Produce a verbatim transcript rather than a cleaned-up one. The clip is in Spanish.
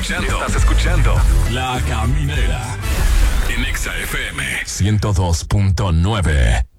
escuchando, estás escuchando La Caminera en Exa F M ciento dos punto nueve.